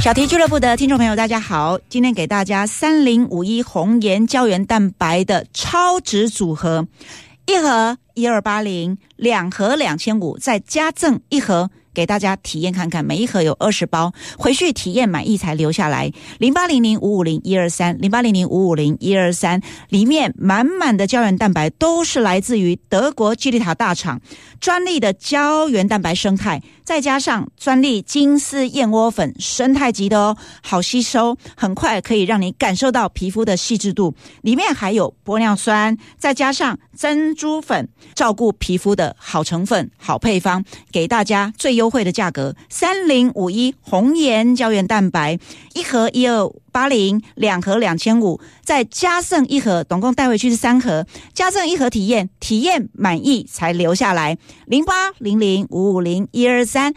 小题俱乐部的听众朋友大家好，今天给大家3051红颜胶原蛋白的超值组合，一盒1280，两盒2500，再加赠一盒，给大家体验看看，每一盒有20包，回去体验满意才留下来。0800550123 0800550123，里面满满的胶原蛋白都是来自于德国基利塔大厂专利的胶原蛋白生态，再加上专利金丝燕窝粉，生态级的哦，好吸收，很快可以让你感受到皮肤的细致度。里面还有玻尿酸，再加上珍珠粉，照顾皮肤的好成分、好配方，给大家最优惠的价格，3051红颜胶原蛋白，一盒1280，两盒2500，再加赠一盒，总共带回去是3盒，加赠一盒体验满意才留下来。0800550123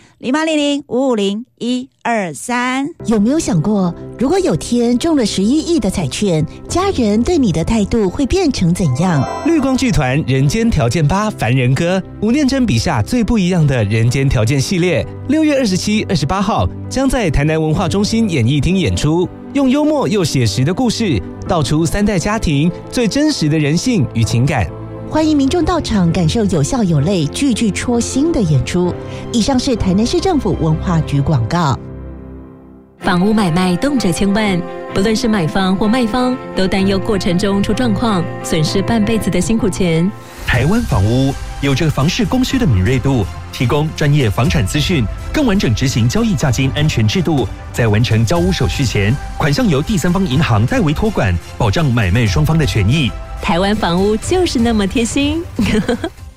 0800550123。 有没有想过，如果有天中了11亿的彩券，家人对你的态度会变成怎样？ 绿光剧团人间条件8凡人歌，吴念真笔下最不一样的人间条件系列，6月27、28号将在台南文化中心演艺厅演出，用幽默又写实的故事，道出3代家庭最真实的人性与情感。 欢迎民众到场感受有笑有泪、句句戳心的演出。以上是台南市政府文化局广告。 房屋买卖动辄千万，不论是买方或卖方，都担忧过程中出状况，损失半辈子的辛苦钱。 台湾房屋有着房市供需的敏锐度，提供专业房产资讯，更完整执行交易价金安全制度。在完成交屋手续前，款项由第三方银行代为托管，保障买卖双方的权益。 台湾房屋就是那么贴心。